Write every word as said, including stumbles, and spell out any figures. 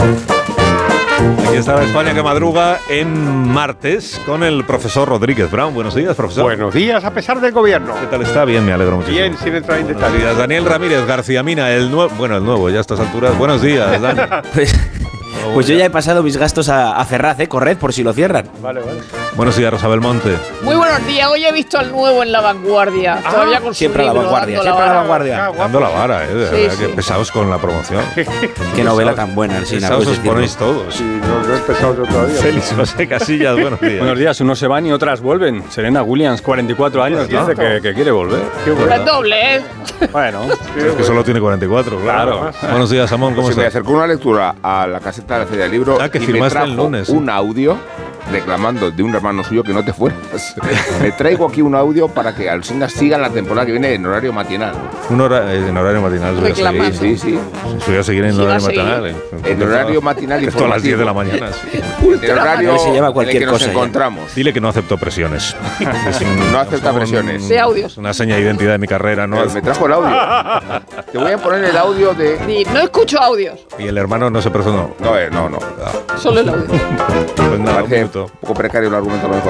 Aquí está la España que madruga en martes con el profesor Rodríguez Brown. Buenos días, profesor. Buenos días, a pesar del gobierno. ¿Qué tal está? Bien, me alegro muchísimo. Bien, sin entrar en Buenos detalles. días, Daniel Ramírez García Mina, el nuevo... Bueno, el nuevo, ya a estas alturas. Buenos días, Dani. Pues, pues yo ya he pasado mis gastos a, a Ferraz, ¿eh? Corred por si lo cierran. Vale, vale. Buenos días, Rosa Belmonte. Muy buenos días, hoy he visto al nuevo en La Vanguardia. Ah, Todavía con su siempre a la libro, vanguardia, dando siempre a la vara. vanguardia. Ah, Dando la vara, ¿eh? De Sí, verdad, sí. que pesados con la promoción. Qué novela tan buena, Alsina. Pesados puedes os decirlo. ponéis todos. Sí, no, no he empezado yo todavía. Félix José Casillas, buenos días. Buenos días, unos se van y otras vuelven. Serena Williams, cuarenta y cuatro años, dice que, que quiere volver. Qué bueno. El doble, ¿eh? Bueno, Es que solo tiene cuarenta y cuatro, claro. Claro. Buenos días, Amón, ¿cómo Se me estás? acercó una lectura a la caseta de la Feria del Libro Ah, que y me firmaste trajo el lunes, ¿eh? un audio reclamando de un hermano suyo que no te fueras. Me traigo aquí un audio para que Alsina siga la temporada que viene en horario matinal. Un hora, eh, en horario matinal. voy a Reclamando. seguir. Sí, sí. Voy a seguir en Sí, va a horario seguir. matinal. eh. En horario matinal Esto a las diez de la informativo. mañana. sí. En el horario Él se lleva en el cualquier que nos cosa ya. encontramos. Dile que no acepto presiones. Es un- No acepta es un- presiones. De audios. Es una seña de identidad de mi carrera, ¿no? Pero me trajo el audio. Te voy a poner el audio de... Di, no escucho audios, Y el hermano no se personó. No, eh, no, no. solo el audio. Pues nada, un Parece minuto. un poco precario el argumento. Lo mejor.